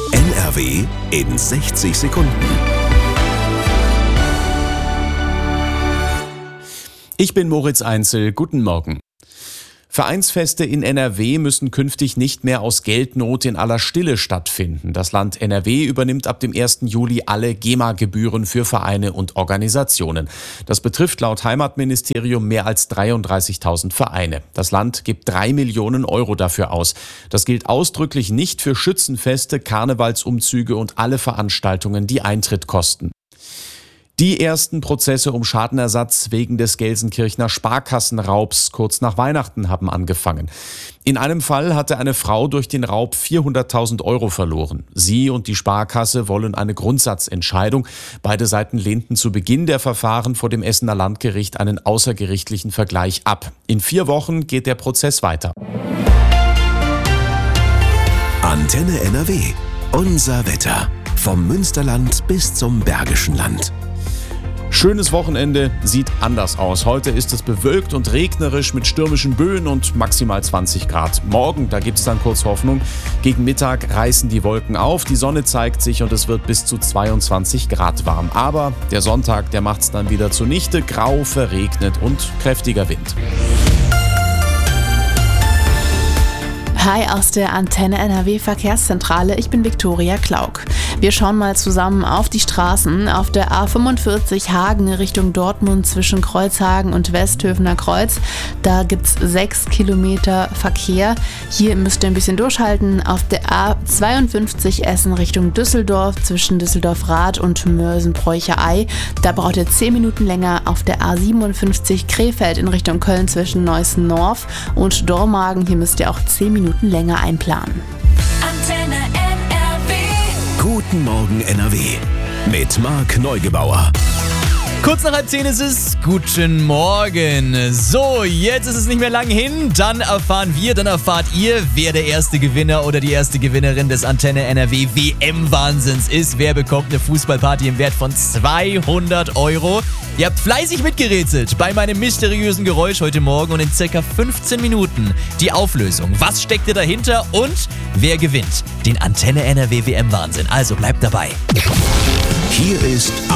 NRW in 60 Sekunden. Ich bin Moritz Einzel, guten Morgen. Vereinsfeste in NRW müssen künftig nicht mehr aus Geldnot in aller Stille stattfinden. Das Land NRW übernimmt ab dem 1. Juli alle GEMA-Gebühren für Vereine und Organisationen. Das betrifft laut Heimatministerium mehr als 33.000 Vereine. Das Land gibt 3 Millionen Euro dafür aus. Das gilt ausdrücklich nicht für Schützenfeste, Karnevalsumzüge und alle Veranstaltungen, die Eintritt kosten. Die ersten Prozesse um Schadenersatz wegen des Gelsenkirchener Sparkassenraubs kurz nach Weihnachten haben angefangen. In einem Fall hatte eine Frau durch den Raub 400.000 Euro verloren. Sie und die Sparkasse wollen eine Grundsatzentscheidung. Beide Seiten lehnten zu Beginn der Verfahren vor dem Essener Landgericht einen außergerichtlichen Vergleich ab. In 4 Wochen geht der Prozess weiter. Antenne NRW. Unser Wetter. Vom Münsterland bis zum Bergischen Land. Schönes Wochenende, sieht anders aus. Heute ist es bewölkt und regnerisch mit stürmischen Böen und maximal 20 Grad. Morgen, da gibt es dann kurz Hoffnung. Gegen Mittag reißen die Wolken auf, die Sonne zeigt sich und es wird bis zu 22 Grad warm. Aber der Sonntag, der macht's dann wieder zunichte. Grau, verregnet und kräftiger Wind. Hi aus der Antenne NRW Verkehrszentrale, ich bin Viktoria Klauk. Wir schauen mal zusammen auf die Straßen. Auf der A45 Hagen Richtung Dortmund zwischen Kreuzhagen und Westhöfener Kreuz. Da gibt's 6 Kilometer Verkehr. Hier müsst ihr ein bisschen durchhalten. Auf der A52 Essen Richtung Düsseldorf zwischen Düsseldorf-Rath und Mörsen-Bräucher-Ei. Da braucht ihr 10 Minuten länger. Auf der A57 Krefeld in Richtung Köln zwischen Neußen-Norf und Dormagen. Hier müsst ihr auch 10 Minuten länger einplanen. Antenne NRW. Guten Morgen NRW mit Marc Neugebauer. Kurz nach 9:30 ist es. Guten Morgen. So, jetzt ist es nicht mehr lang hin. Dann erfahrt ihr, wer der erste Gewinner oder die erste Gewinnerin des Antenne NRW WM-Wahnsinns ist. Wer bekommt eine Fußballparty im Wert von 200 Euro? Ihr habt fleißig mitgerätselt bei meinem mysteriösen Geräusch heute Morgen und in circa 15 Minuten die Auflösung. Was steckt ihr dahinter und wer gewinnt den Antenne NRW WM-Wahnsinn? Also bleibt dabei. Hier ist